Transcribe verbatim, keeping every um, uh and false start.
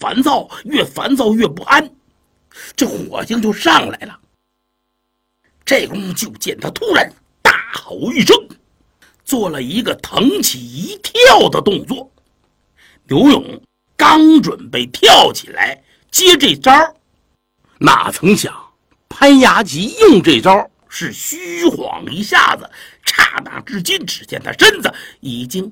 烦躁，越烦躁越不安，这火星就上来了。这功夫就见他突然大吼一声，做了一个腾起一跳的动作。刘勇刚准备跳起来接这招，哪曾想潘牙吉用这招是虚晃一下子，刹那之间，只见他身子已经